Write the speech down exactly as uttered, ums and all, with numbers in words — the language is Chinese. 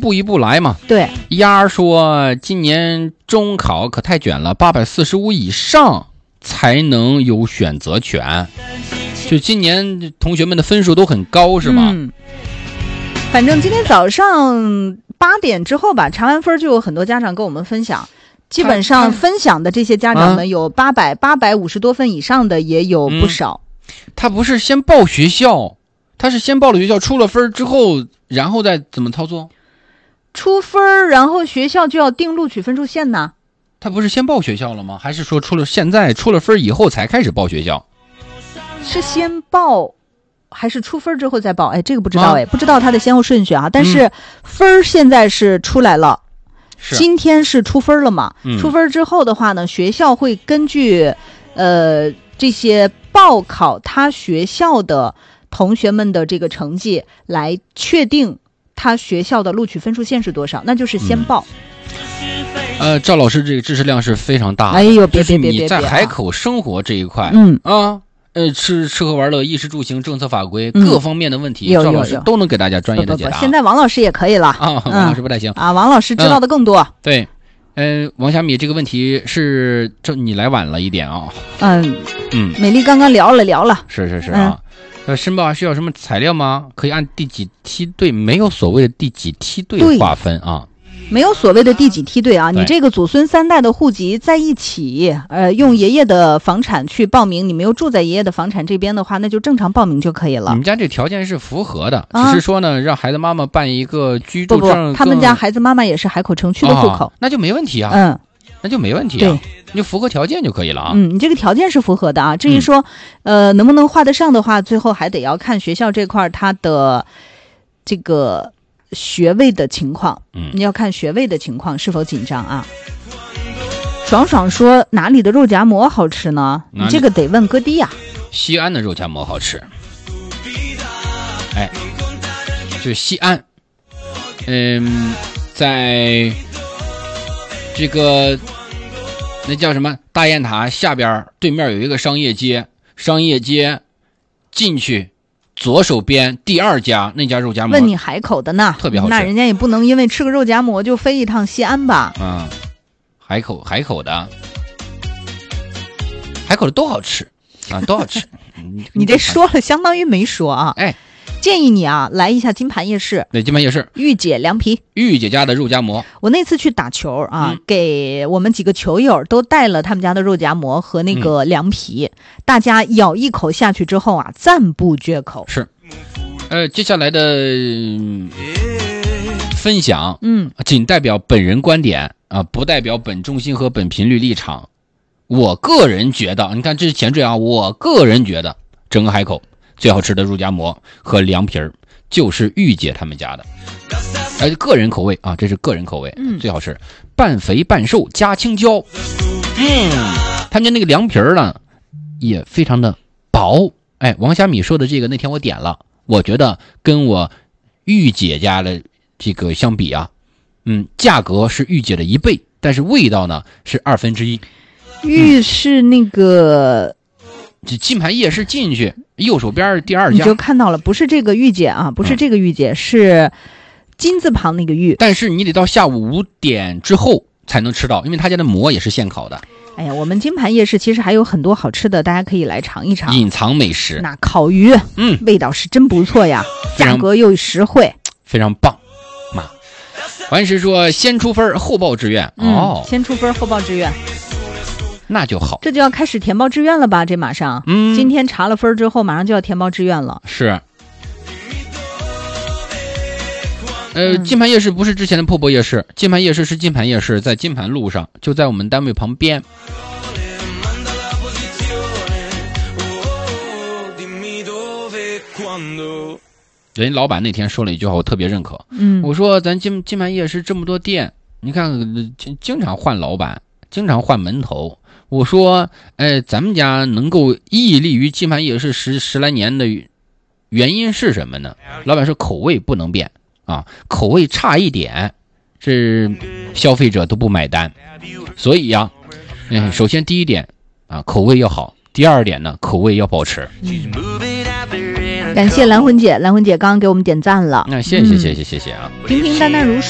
步一步来嘛。 对， 丫儿说今年中考可太卷了，八百四十五以上才能有选择权。就今年同学们的分数都很高是吗？ 嗯，反正今天早上八点之后吧，查完分就有很多家长跟我们分享，基本上分享的这些家长呢，有八百八百五十多分以上的也有不少。 嗯、他不是先报学校，他是先报了学校，出了分之后，然后再怎么操作？ 出分，然后学校就要定录取分数线呢。 他不是先报学校了吗？还是说出了现在出了分以后才开始报学校？ 是先报还是出分之后再报？哎，这个不知道哎，啊、不知道他的先后顺序啊。但是分现在是出来了，嗯、今天是出分了嘛？ 嗯、 出分之后的话呢，学校会根据呃这些报考他学校的同学们的这个成绩来确定他学校的录取分数线是多少，那就是先报。 嗯、呃，赵老师这个知识量是非常大的。 哎呦，别别别别！ 你在海口生活这一块， 嗯啊。呃，吃吃喝玩乐、衣食住行、政策法规、嗯、各方面的问题，赵老师都能给大家专业的解答。 不不不现在王老师也可以了啊，王老师不太行、 嗯、啊，王老师知道的更多。 嗯、对，呃，王小米这个问题是这你来晚了一点啊。 嗯嗯， 美丽刚刚聊了聊了。 是是是啊。呃、嗯，申报需要什么材料吗？可以按第几梯队，没有所谓的第几梯队划分啊。 没有所谓的第几梯队啊，你这个祖孙三代的户籍在一起，呃，用爷爷的房产去报名，你没有住在爷爷的房产这边的话，那就正常报名就可以了。 你们家这条件是符合的，啊、只是说呢，让孩子妈妈办一个居住证。 不不，他们家孩子妈妈也是海口城区的户口、 哦，那就没问题啊。 嗯， 那就没问题啊，你就符合条件就可以了啊。 嗯，你这个条件是符合的啊。至于说，嗯、呃，能不能画得上的话，最后还得要看学校这块它的这个。学位的情况， 嗯， 你要看学位的情况是否紧张啊。爽爽说哪里的肉夹馍好吃呢？你这个得问哥弟呀、啊。 西安的肉夹馍好吃，哎，就是西安，嗯，在这个那叫什么大雁塔下边对面有一个商业街，商业街进去。左手边第二家那家肉夹馍， 问你海口的呢， 特别好吃。 那人家也不能因为吃个肉夹馍就飞一趟西安吧？ 嗯，海口海口的，海口的都好吃啊，都好吃。 你, 你这说了相当于没说啊！ 哎， 建议你啊来一下金盘夜市。 对，金盘夜市， 玉姐凉皮， 玉姐家的肉夹馍。 我那次去打球啊、嗯，给我们几个球友都带了他们家的肉夹馍和那个凉皮、嗯，大家咬一口下去之后啊，赞不绝口。 是，呃，接下来的、嗯、分享， 嗯， 仅代表本人观点啊，不代表本中心和本频率立场。我个人觉得，你看这是前缀啊，我个人觉得整个海口最好吃的肉夹馍和凉皮儿就是玉姐他们家的，呃，个人口味啊，这是个人口味， 嗯， 最好吃，半肥半瘦加青椒，嗯，他们家那个凉皮儿呢也非常的薄，哎，王小米说的这个那天我点了，我觉得跟我玉姐家的这个相比啊，嗯，价格是玉姐的一倍，但是味道呢是二分之一。 玉是那个。 这金盘夜市进去右手边第二家你就看到了，不是这个玉姐啊，不是这个玉姐、嗯、是金字旁那个玉， 但是你得到下午五点之后才能吃到，因为他家的馍也是现烤的。 哎呀，我们金盘夜市其实还有很多好吃的，大家可以来尝一尝。 隐藏美食， 那烤鱼， 嗯， 味道是真不错呀，价格又实惠， 非常棒。嘛，完事说先出分后报志愿、 嗯、 哦， 先出分后报志愿。 那就好， 这就要开始填报志愿了吧？这马上， 嗯， 今天查了分之后，马上就要填报志愿了。 是，呃，金盘夜市不是之前的破博夜市，金盘夜市是金盘夜市，在金盘路上，就在我们单位旁边。人老板那天说了一句话，我特别认可。 嗯， 我说咱金金盘夜市这么多店，你看经常换老板，经常换门头。我说，哎，咱们家能够屹立于金盘夜市十十来年的原因是什么呢？老板说口味不能变啊，口味差一点，是消费者都不买单。所以呀、啊，嗯，首先第一点啊，口味要好；第二点呢，口味要保持。 嗯、感谢蓝魂姐，蓝魂姐刚刚给我们点赞了。 那、啊、谢谢谢谢谢谢啊！ 平平淡淡如水。